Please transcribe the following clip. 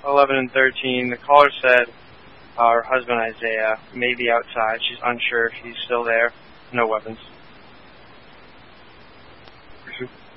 11 and 13. The caller said her husband Isaiah may be outside. She's unsure if he's still there. No weapons.